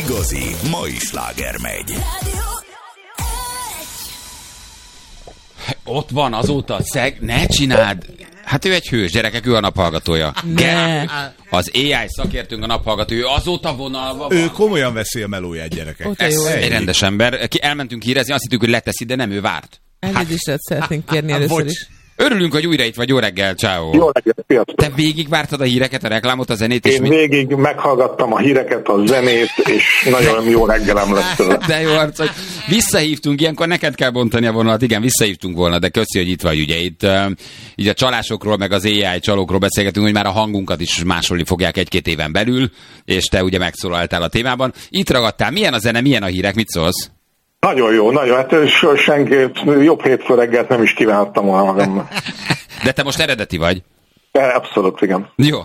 igazi mai sláger megy. Ott van azóta ne csináld! Hát ő egy hős, gyerekek, ő a naphallgatója. Az AI szakértőnk a naphallgató, ő azóta vonalva van. Ő komolyan veszi a melóját, gyerekek. Egy rendes ember. Elmentünk hírezni, azt hittük, hogy leteszi, de nem, ő várt. Elnézést szeretnénk kérni először is. Örülünk, hogy újra itt vagy. Jó reggel, ciao. Jó reggel, sziasztok. Te végigvártad a híreket, a reklámot, a zenét? Én végig meghallgattam a híreket, a zenét, és nagyon jó reggelem lett tőle. De jó arc, hogy visszahívtunk, ilyenkor neked kell bontani a vonalat. Igen, visszahívtunk volna, de köszi, hogy itt vagy. Ugye itt így a csalásokról, meg az AI csalókról beszélgetünk, hogy már a hangunkat is másolni fogják 1-2 éven belül, és te ugye megszólaltál a témában. Itt ragadtál. Milyen a zene, milyen a hírek, mit szólsz? Nagyon jó, nagyon. Hát senkit jobb hétfő reggelt nem is kívántam volna magamnak. De te most eredeti vagy? Abszolút, igen. Jó,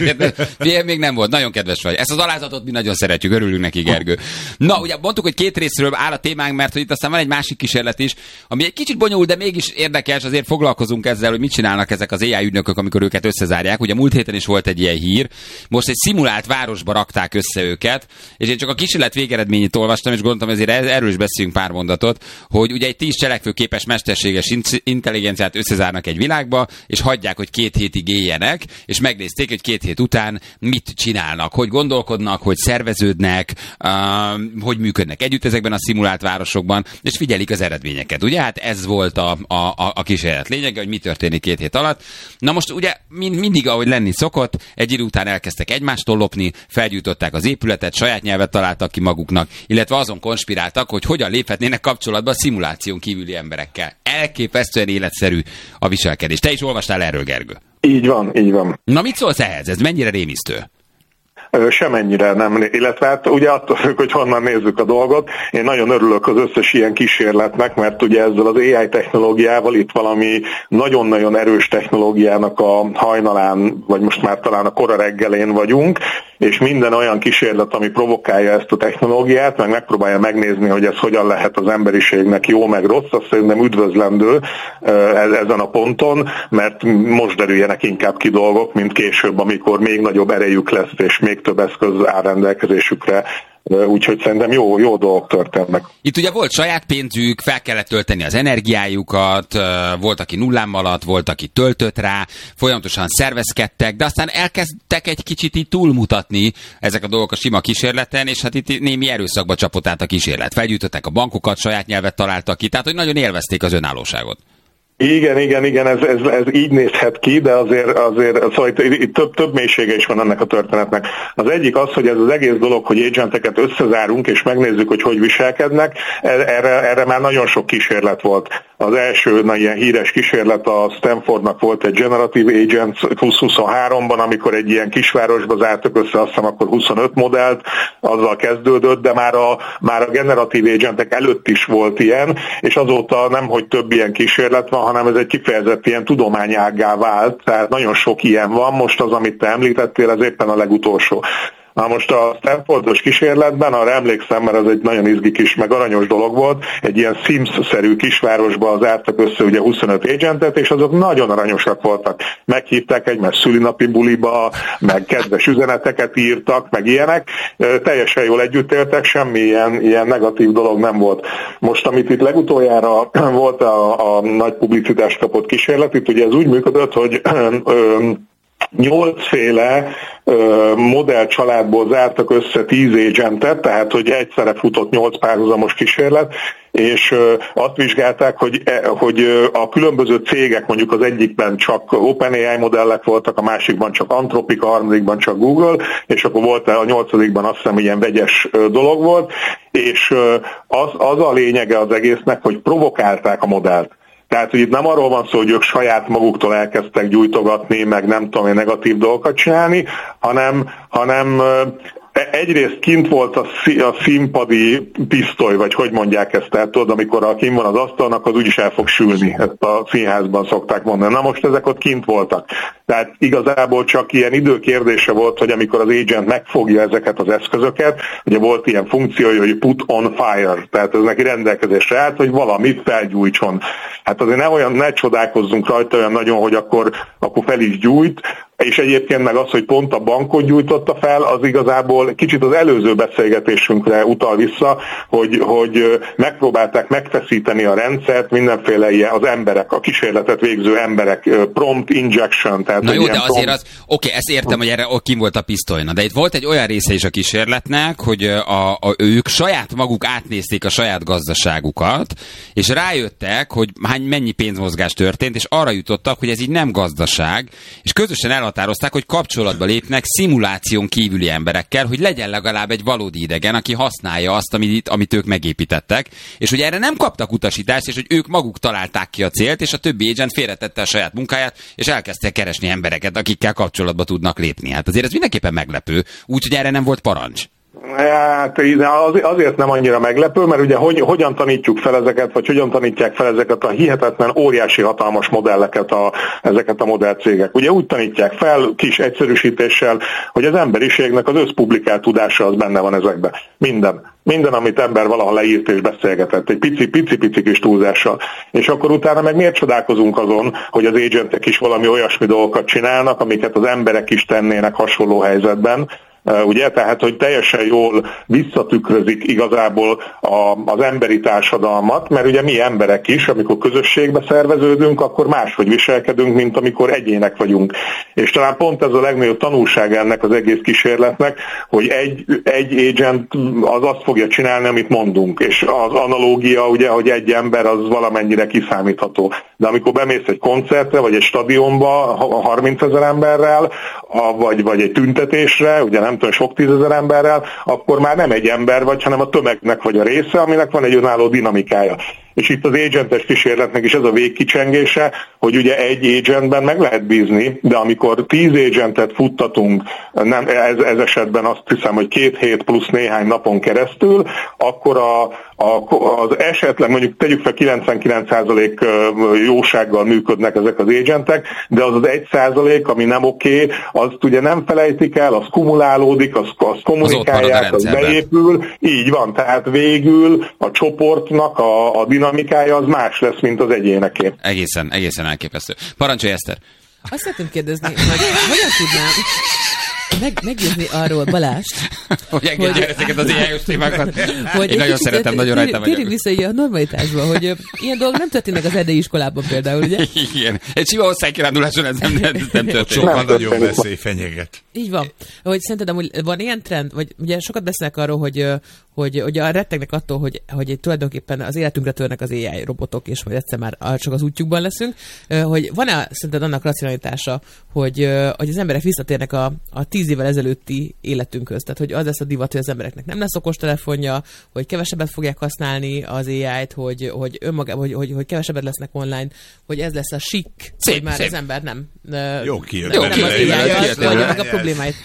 még nem volt, nagyon kedves vagy. Ezt az alázatot mi nagyon szeretjük, örülünk neki, Gergő. Na, ugye mondtuk, hogy 2 részről áll a témánk, mert hogy itt aztán van egy másik kísérlet is, ami egy kicsit bonyolult, de mégis érdekes, azért foglalkozunk ezzel, hogy mit csinálnak ezek az AI ügynökök, amikor őket összezárják. Ugye múlt héten is volt egy ilyen hír, most egy szimulált városba rakták össze őket, és én csak a kísérlet végeredményét olvastam, és gondoltam, ezért erről is beszéljünk pár mondatot, hogy ugye egy 10 cselekvőképes mesterséges intelligenciát összezárnak egy világba, és hagyják, hogy 2 hétig éljenek, és megnézték, hogy 2 hét után mit csinálnak, hogy gondolkodnak, hogy szerveződnek, hogy működnek együtt ezekben a szimulált városokban, és figyelik az eredményeket. Ugye? Hát ez volt a kísérlet lényege, hogy mi történik 2 hét alatt. Na most ugye mindig, ahogy lenni szokott, egy idő után elkezdtek egymástól lopni, felgyújtották az épületet, saját nyelvet találtak ki maguknak, illetve azon konspiráltak, hogy hogyan léphetnének kapcsolatba a szimuláción kívüli emberekkel. Elképesztően életszerű a viselkedés. Te is olvastál erről, Gergő? Így van, így van. Na mit szólsz ehhez? Ez mennyire rémisztő? Semennyire nem, illetve hát ugye attól függ, hogy honnan nézzük a dolgot. Én nagyon örülök az összes ilyen kísérletnek, mert ugye ezzel az AI technológiával itt valami nagyon-nagyon erős technológiának a hajnalán, vagy most már talán a kora reggelén vagyunk, és minden olyan kísérlet, ami provokálja ezt a technológiát, meg megpróbálja megnézni, hogy ez hogyan lehet az emberiségnek jó, meg rossz, azt szerintem üdvözlendő ezen a ponton, mert most derüljenek inkább ki dolgok, mint később, amikor még nagyobb erejük lesz, és még több eszköz áll rendelkezésükre. Úgyhogy szerintem jó dolgok történnek. Itt ugye volt saját pénzük, fel kellett tölteni az energiájukat, volt, aki nullám alatt, volt, aki töltött rá, folyamatosan szervezkedtek, de aztán elkezdtek egy kicsit így túlmutatni ezek a dolgok a sima kísérleten, és hát itt némi erőszakba csapott át a kísérlet. Felgyújtották a bankokat, saját nyelvet találtak ki, tehát hogy nagyon élvezték az önállóságot. Igen, ez így nézhet ki, de azért szóval itt több mélysége is van ennek a történetnek. Az egyik az, hogy ez az egész dolog, hogy agenteket összezárunk, és megnézzük, hogy viselkednek, erre már nagyon sok kísérlet volt. Az első ilyen híres kísérlet a Stanfordnak volt egy Generative Agents 2023-ban, amikor egy ilyen kisvárosba zártak össze, azt hiszem akkor 25 modellt, azzal kezdődött, de már a Generative Agentek előtt is volt ilyen, és azóta nemhogy több ilyen kísérlet van, hanem ez egy kifejezett ilyen tudományággá vált, tehát nagyon sok ilyen van, most az, amit te említettél, ez éppen a legutolsó. Na most a Stanfordos kísérletben, arra emlékszem, mert ez egy nagyon izgi kis, meg aranyos dolog volt, egy ilyen Sims-szerű kisvárosba zártak össze ugye 25 agentet, és azok nagyon aranyosak voltak. Meghívták egymást szülinapi buliba, meg kedves üzeneteket írtak, meg ilyenek. Teljesen jól együtt éltek, semmi ilyen negatív dolog nem volt. Most, amit itt legutoljára volt a nagy publicitást kapott kísérlet, itt ugye ez úgy működött, hogy 8 féle modell családból zártak össze 10 agentet, tehát hogy egyszerre futott 8 párhuzamos kísérlet, és azt vizsgálták, hogy a különböző cégek, mondjuk az egyikben csak OpenAI modellek voltak, a másikban csak Anthropic, a harmadikban csak Google, és akkor volt a 8-ban azt hiszem ilyen vegyes dolog volt, és az a lényege az egésznek, hogy provokálták a modellt. Tehát, hogy itt nem arról van szó, hogy ők saját maguktól elkezdtek gyújtogatni, meg nem tudom, negatív dolgokat csinálni, hanem egyrészt kint volt a színpadi pisztoly, vagy hogy mondják ezt, tehát tudod, amikor kint van az asztalnak, az úgyis el fog sülni, ezt a színházban szokták mondani. Na most ezek ott kint voltak. Tehát igazából csak ilyen időkérdése volt, hogy amikor az agent megfogja ezeket az eszközöket, ugye volt ilyen funkciója, hogy put on fire, tehát ez neki rendelkezésre állt, hogy valamit felgyújtson. Hát azért ne csodálkozzunk rajta olyan nagyon, hogy akkor fel is gyújt, és egyébként meg az, hogy pont a bankot gyújtotta fel, az igazából kicsit az előző beszélgetésünkre utal vissza, hogy megpróbálták megfeszíteni a rendszert, mindenféle ilyen az emberek, a kísérletet végző emberek, prompt injection. Tehát na jó, de azért az, oké, ezt értem, hogy erre kim volt a pisztolyna, de itt volt egy olyan része is a kísérletnek, hogy ők saját maguk átnézték a saját gazdaságukat, és rájöttek, hogy mennyi pénzmozgás történt, és arra jutottak, hogy ez így nem gazdaság, és közösen elhatározták, hogy kapcsolatba lépnek szimuláción kívüli emberekkel, hogy legyen legalább egy valódi idegen, aki használja azt, amit ők megépítettek, és hogy erre nem kaptak utasítást, és hogy ők maguk találták ki a célt, és a többi agent félretette a saját munkáját, és elkezdtek keresni embereket, akikkel kapcsolatba tudnak lépni. Hát azért ez mindenképpen meglepő, úgyhogy erre nem volt parancs. Hát azért nem annyira meglepő, mert ugye hogyan tanítjuk fel ezeket, vagy hogyan tanítják fel ezeket a hihetetlen, óriási, hatalmas modelleket, ezeket a modellcégek. Ugye úgy tanítják fel, kis egyszerűsítéssel, hogy az emberiségnek az összpublikált tudása az benne van ezekben. Minden, amit ember valaha leírt és beszélgetett, egy pici kis túlzással. És akkor utána meg miért csodálkozunk azon, hogy az agentek is valami olyasmi dolgokat csinálnak, amiket az emberek is tennének hasonló helyzetben. Ugye, tehát, hogy teljesen jól visszatükrözik igazából az emberi társadalmat, mert ugye mi emberek is, amikor közösségbe szerveződünk, akkor máshogy viselkedünk, mint amikor egyének vagyunk. És talán pont ez a legnagyobb tanulság ennek az egész kísérletnek, hogy egy agent az azt fogja csinálni, amit mondunk, és az analógia, ugye, hogy egy ember az valamennyire kiszámítható. De amikor bemész egy koncertre, vagy egy stadionba 30 000 emberrel, vagy egy tüntetésre, ugye nem tudom, sok 10 000 emberrel, akkor már nem egy ember vagy, hanem a tömegnek vagy a része, aminek van egy önálló dinamikája. És itt az agentes kísérletnek is ez a végkicsengése, hogy ugye egy agentben meg lehet bízni, de amikor 10 agentet futtatunk, nem, ez esetben azt hiszem, hogy 2 hét plusz néhány napon keresztül, akkor az esetleg mondjuk tegyük fel 99% jósággal működnek ezek az agentek, de az 1%, ami nem oké, azt ugye nem felejtik el, az kumulálódik, az kommunikálják, az beépül, így van, tehát végül a csoportnak a dinamikája az más lesz, mint az egyéneké. Egészen elképesztő. Parancsolj, Eszter! Azt szeretném kérdezni, hogy hogyan tudnám meggyőzni arról Balást, hogy engedje ezeket az ilyen témákat. Én nagyon szeretem, nagyon rajta vagyok. Térjünk vissza így a normalitásba, hogy ilyen dolgok nem történnek az erdélyi iskolában például, ugye? Igen. Egy sima osztálykiránduláson ez nem történik. Sokan nagyon veszély fenyeget. Így van. Hogy szerinted amúgy van ilyen trend, vagy ugye sokat beszélnek arról, hogy a rettegnek attól, hogy tulajdonképpen az életünkre törnek az AI robotok, és majd egyszer már csak az útjukban leszünk, hogy van-e szerinted annak racionalitása, hogy az emberek visszatérnek a 10 évvel ezelőtti életünkhöz? Tehát, hogy az lesz a divat, hogy az embereknek nem lesz okostelefonja, hogy kevesebbet fogják használni az AI-t, hogy kevesebbet lesznek online, hogy ez lesz a chic, hogy már az ember nem. Jó kijött. Nem az AI-jal oldja meg a problémáit.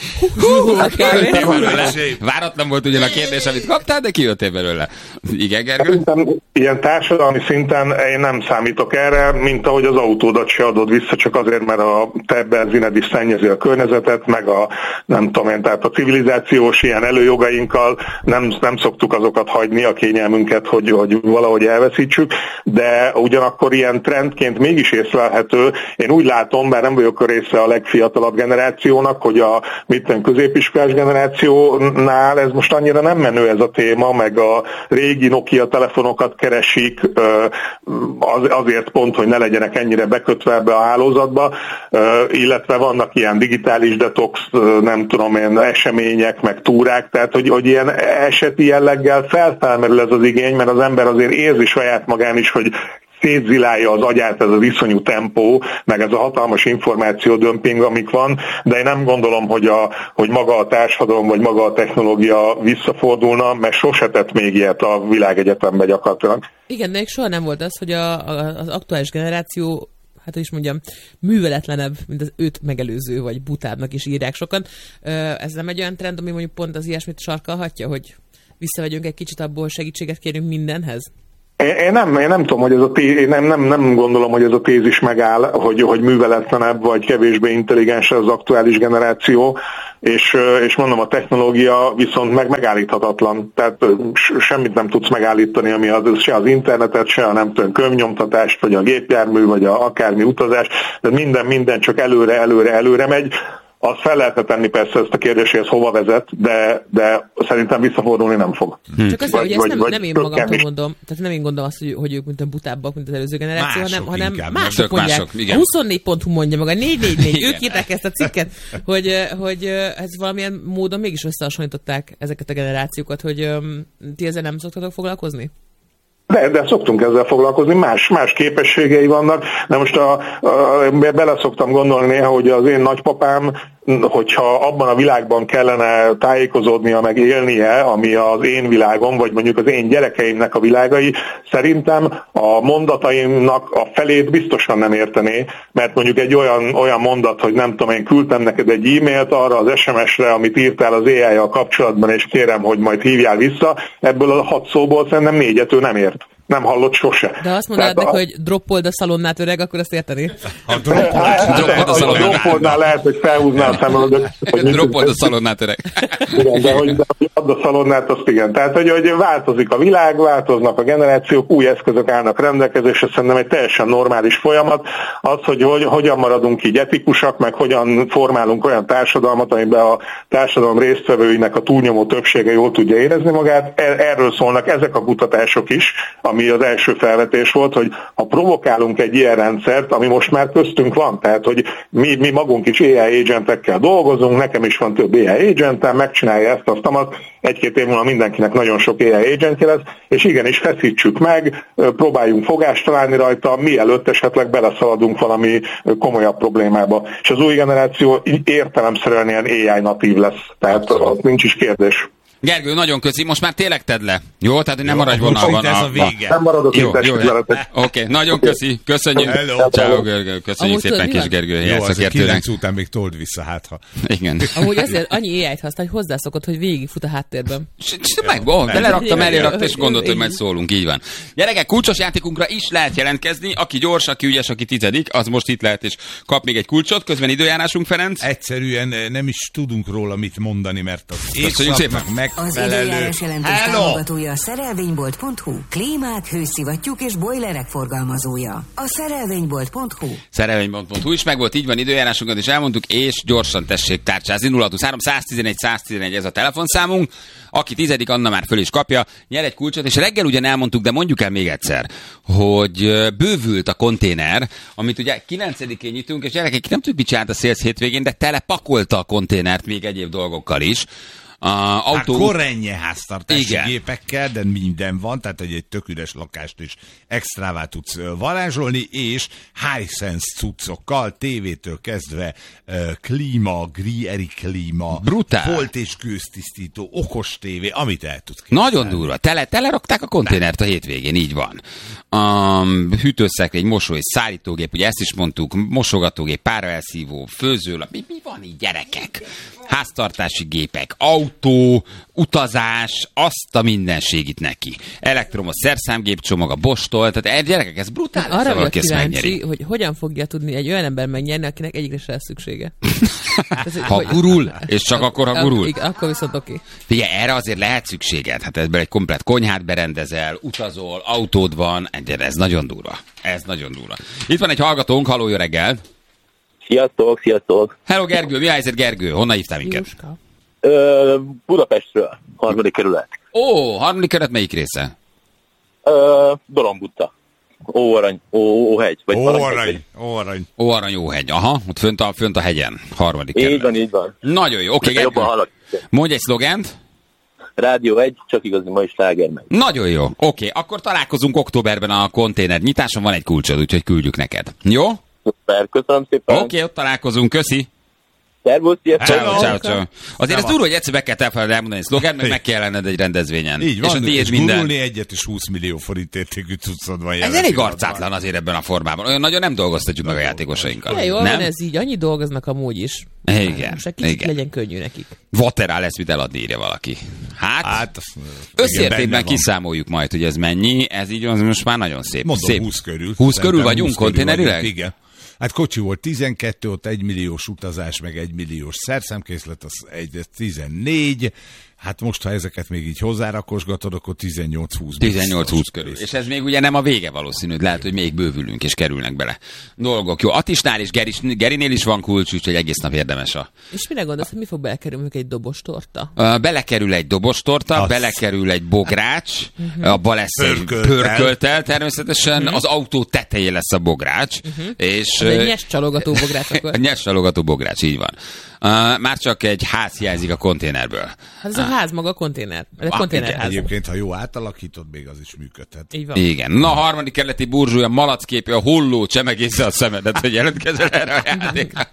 Váratlan volt ugyan a kérdés, amit kaptál, de kijöttél belőle. Igen, Gergő? Ilyen társadalmi szinten én nem számítok erre, mint ahogy az autódat se adod vissza, csak azért, mert a te benzined is szennyezi a környezetet, meg nem tudom én, tehát a civilizációs ilyen előjogainkkal nem szoktuk azokat hagyni, a kényelmünket, hogy valahogy elveszítsük, de ugyanakkor ilyen trendként mégis észlelhető. Én úgy látom, bár nem vagyok a része a legfiatalabb generációnak, hogy a középiskolás generációnál ez most annyira nem menő ez a téma, meg a régi Nokia telefonokat keresik azért pont, hogy ne legyenek ennyire bekötve ebbe a hálózatba, illetve vannak ilyen digitális detox, nem tudom én, események, meg túrák, tehát hogy ilyen eseti jelleggel felmerül ez az igény, mert az ember azért érzi saját magán is, hogy szétzilálja az agyát ez az iszonyú tempó, meg ez a hatalmas információdömping, amik van, de én nem gondolom, hogy maga a társadalom, vagy maga a technológia visszafordulna, mert sose tett még ilyet a világegyetemben gyakorlatilag. Igen, de még soha nem volt az, hogy az aktuális generáció, hát is mondjam, műveletlenebb, mint az őt megelőző, vagy butábbnak is írják sokan. Ez nem egy olyan trend, ami mondjuk pont az ilyesmit sarkalhatja, hogy visszavegyünk egy kicsit abból, segítséget kérünk mindenhez? Én nem tudom, hogy ez a nem gondolom, hogy ez a tézis megáll, hogy műveletlenebb vagy kevésbé intelligens az aktuális generáció, és mondom, a technológia viszont megállíthatatlan. Tehát semmit nem tudsz megállítani, ami se az internetet, se a nem tudom, könyvnyomtatást, vagy a gépjármű, vagy akármi utazás, de minden csak előre megy. Azt fel lehetne tenni persze ezt a kérdést, hogy ez hova vezet, de szerintem visszafordulni nem fog. Csak azt, hogy ezt nem én magamtól mondom, tehát nem én gondolom azt, hogy ők mint butábbak, mint az előző generáció, hanem mások mondják. A 24.hu mondja meg, a 444, ők írták ezt a cikket, hogy ez valamilyen módon mégis összehasonlították ezeket a generációkat, hogy ti ezzel nem szoktatok foglalkozni? De szoktunk ezzel foglalkozni, más képességei vannak, de most bele szoktam gondolni néha, hogy az én nagypapám, hogyha abban a világban kellene tájékozódnia, meg élnie, ami az én világom, vagy mondjuk az én gyerekeimnek a világai, szerintem a mondataimnak a felét biztosan nem értené, mert mondjuk egy olyan mondat, hogy nem tudom, én küldtem neked egy e-mailt arra az SMS-re, amit írtál az AI-jal kapcsolatban, és kérem, hogy majd hívjál vissza, ebből a 6 szóból szerintem 4-et ő nem ért. Nem hallott sose. De azt mondanád neki, hogy droppold a szalonnát, öreg, akkor azt érteni? A droppoldnál lehet, hogy felhúzná a szemöldöt. Droppold a szalonnát, öreg. Igen, de hogy add a szalonnát, azt igen. Tehát, hogy változik a világ, változnak a generációk, új eszközök állnak rendelkezésre, szerintem egy teljesen normális folyamat. Az, hogy hogyan maradunk így etikusak, meg hogyan formálunk olyan társadalmat, amiben a társadalom résztvevőinek a túlnyomó többsége jól tudja érezni magát, erről szólnak ezek a kutatások is, ami az első felvetés volt, hogy ha provokálunk egy ilyen rendszert, ami most már köztünk van, tehát hogy mi magunk is AI agentekkel dolgozunk, nekem is van több AI agentem, megcsinálja ezt, azt, egy-két év múlva mindenkinek nagyon sok AI agentje lesz, és igenis feszítsük meg, próbáljunk fogást találni rajta, mielőtt esetleg beleszaladunk valami komolyabb problémába. És az új generáció értelemszerűen ilyen AI natív lesz, tehát ott nincs is kérdés. Gergő, nagyon köszi, most már tényleg tedd le. Jó, tehát nem maradj vonalban. Ez a vége. Nem maradok itt veletek. Oké, nagyon köszi, köszönjük. Ciao, Gergő, köszönjük szépen Kis Gergő. Jó, az 9 után még told vissza, hát ha. Igen. Amúgy azért annyi AI-t használ, hogy hozzászokott, hogy végigfut a háttérben. Beleraktam, elérakta, és gondolt, hogy majd szólunk, így van. Gyerekek, kulcsos játékunkra is lehet jelentkezni. Aki gyors, aki ügyes, aki 10, az most itt lehet, és kap még egy kulcsot. Közben időjárásunk, Ferenc. Egyszerűen nem is tudunk róla mit mondani, mert az égszaknak az időjárás jelentés támogatója a szerelvénybolt.hu. Klímák, hőszivattyúk és bojlerek forgalmazója. A szerelvénybolt.hu. Szerelvénybolt.hu is megvolt, így van, időjárásunkat is elmondtuk, és gyorsan tessék tárcsázni. 0623 111 111 ez a telefonszámunk. Aki 10, Anna már föl is kapja, nyer egy kulcsot, és reggel ugyan elmondtuk, de mondjuk el még egyszer, hogy bővült a konténer, amit ugye 9-én nyitunk, és gyerekek, nem tudjuk, mit csinált a Sales hétvégén, de telepakolta a konténert még egyéb dolgokkal is. Korrennye háztartási gépekkel, de minden van, tehát egy tök üres lakást is extrává tudsz varázsolni, és Hisense cuccokkal, tévétől kezdve klíma, Grieri klíma, brutál. Folt és kőztisztító, okos tévé, amit el tudsz képzelni. Nagyon durva. Telerakták a konténert a hétvégén, így van. Hűtőszekrény, mosó és szállítógép, ugye ezt is mondtuk, mosogatógép, páraelszívó, főzőlap, mi van így, gyerekek? Háztartási gépek, autó, utazás, azt a mindenségit neki. Elektromos szerszámgépcsomag, a Bosch-tól, tehát gyerekek, ez brutális. Arra vagyok kíváncsi, hogy hogyan fogja tudni egy olyan ember megnyerni, akinek egyikre se lesz szüksége. Ha gurul, és csak akkor, ha gurul. Akkor viszont oké. Figyelj, erre azért lehet szükséged. Hát ebből egy komplett konyhát berendezel, utazol, autód van, ez nagyon durva. Ez nagyon durva. Itt van egy hallgatónk, halló, jó reggelt! Sziasztok! Hello, Gergő, mi a helyzet, Gergő? Honnan hívtál minket? Budapestről, 3. kerület. Ó, 3. kerület melyik része? Dorombutta. Óhegy. Óarany, Óhegy. Aha, ott fönt a hegyen, 3. kerület. Így van. Nagyon jó, oké, Gergő. Mondj egy szlogent. Rádió 1, csak igazi mai sláger meg. Nagyon jó, oké, akkor találkozunk októberben a konténer nyitáson, van egy kulcsod, úgyhogy küldjük neked. Jó? Szuper, köszönöm szépen. Oké, ott találkozunk, köszi. Szervusz, sziasztok! Ciao. Azért ez durva, hogy egyszer meg kell elfelelni elmondani szlogán, meg megjelenned egy rendezvényen. Így van, és a tiéd minden. Gurulni egyet és 20 millió forint értékű cuccod van. Ez elég arcátlan azért ebben a formában. Olyan nagyon nem dolgoztatjuk meg a játékosainkat. Ja, jól van ez így, annyi dolgoznak amúgy is. Igen. Most egy kicsit legyen könnyű nekik. Vaterá lesz, mit eladni, írja valaki. Hát összértékben kiszámoljuk majd, hogy ez mennyi. Ez így van, most már nagyon szép. Mondom, szép. 20 körül. 20 körül vagyunk konténerileg? Igen. Hát kocsi volt 12, ott 1 milliós utazás, meg 1 milliós szerszemkészlet, az 14. Hát most, ha ezeket még így hozzárakosgatod, akkor 18-20. 18-20 körül. És ez még ugye nem a vége valószínű, lehet, hogy még bővülünk és kerülnek bele dolgok. Jó, Attisnál és Gerinél is van kulcs, úgyhogy egész nap érdemes a... És mire gondolsz, hogy mi fog belekerülni, egy dobos torta? Belekerül egy dobos torta, belekerül egy bogrács, abba lesz egy pörköltel természetesen, az autó tetején lesz a bogrács. És egy nyers csalogató bogrács akkor. Nyers csalogató bogrács, így van. Már csak egy ház hiányzik a konténerből. Hát ez a ház maga a konténer. Konténerház. Egyébként, ha jó átalakítod, még az is működhet. Így van. Igen. Na, a harmadik kerületi burzsúly, a malacképe, a holló csemegésze a szemedet, hogy jelentkezel erre a játékra.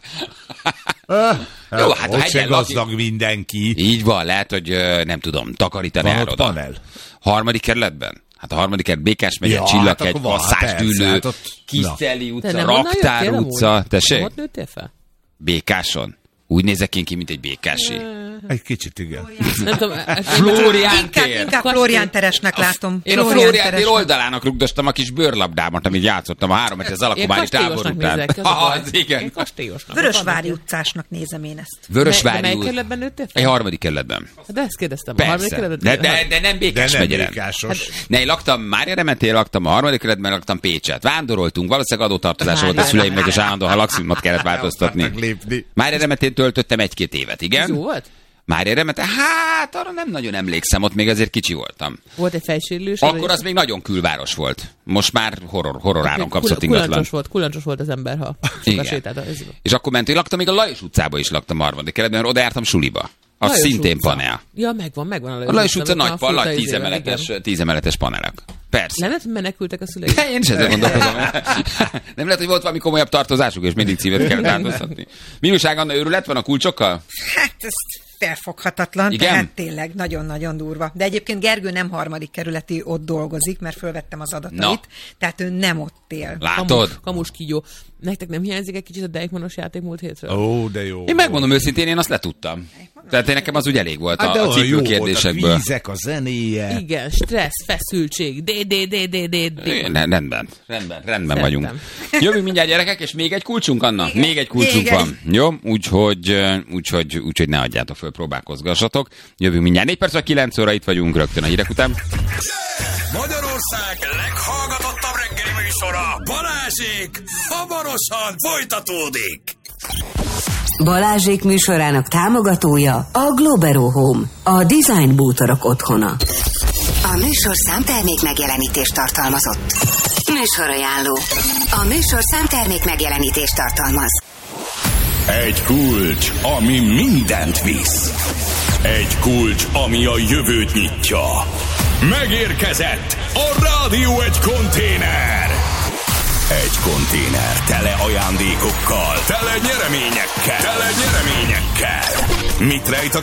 Jó, hát ott se gazdag mindenki. Így van, lehet, hogy nem tudom, takarítani van ott panel. Harmadik kerületben? Hát a harmadik kerület, Békás megye, Csillaghegy, hát Masszásdűlő, Kiszteli utca, Raktár utca. Tessék? Ott nőttél fel? Békáson. Úgy nézek én ki, mint egy békási. Egy kicsit, igen. Flórián tér. Inkább Flórián teresnek látom. Én a Flórián tér oldalának rugdostam a kis bőrlabdámat, amit játszottam a 3 az alakumális tábor után. Én kastélyosnak. Vörösvári utcásnak nézem én ezt. Vörösvári melyik kerületben nőttél fel? Egy harmadik kerületben. De ezt kérdeztem. Persze. A harmadik kerületben? De nem Békás megyeren. Ne, én laktam Mária Remetén, laktam a harmadik kerületben, laktam Pécset. Vándoroltunk, valószínűleg adótartozása volt a szüleimnek, és állandóan lakszímot kellett változtatni. Mária Remetén töltöttem 1-2 évet, igen. Jó volt? Mária Remetén, hát arra nem nagyon emlékszem, ott még azért kicsi voltam. Volt egy fejsérülés? Akkor az még nagyon külváros volt. Most már horroráron kapszott ingatlan. Kulancsos volt az ember, ha sétált. És akkor mentünk, laktam, még a Lajos utcába is laktam a harmadik kerületben, mert oda jártam suliba. Az Lajos szintén utca. Panel. Ja, megvan a Lajos utca nagy, nagy 10 emeletes panelek. Persze. Nem lehet, hogy menekültek a szüleik? Én is ezzel gondolkozom. Nem lehet, hogy volt valami komolyabb tartozásuk, és mindig címet kellett változtatni. Mi újság, Anna, őrület van a kulcsokkal? Hát ez felfoghatatlan, igen? Tehát tényleg nagyon-nagyon durva. De egyébként Gergő nem harmadik kerületi, ott dolgozik, mert fölvettem az adatait, tehát ő nem ott él. Látod? Kamus kígyó. Nektek nem hiányzik egy kicsit a Deichmannos játék múlt hétről? Ó, de jó. Én megmondom őszintén, én azt letudtam. Tehát nekem az úgy elég volt a cipő kérdésekből. A vízek, a zenéje. Igen, stressz, feszültség, Rendben vagyunk. Jövünk mindjárt, gyerekek, és még egy kulcsunk, Anna? Még egy kulcsunk van. Jó? Úgyhogy ne adjátok föl, próbálkozgassatok. Jövünk mindjárt. 4 perc, 9 óra itt vagyunk rögtön a hírek után. Magyarország leghallgatottabb reggeli műsora, Balázsék, hamarosan folytatódik. Balázsék műsorának támogatója a Globero Home, a design bútorok otthona. A műsorszám termék megjelenítést tartalmazott. Műsorajánló. A műsorszám termék megjelenítést tartalmaz. Egy kulcs, ami mindent visz. Egy kulcs, ami a jövőt nyitja. Megérkezett a Rádió Egy konténer. Egy konténer tele ajándékokkal, tele nyereményekkel. Mit rejt a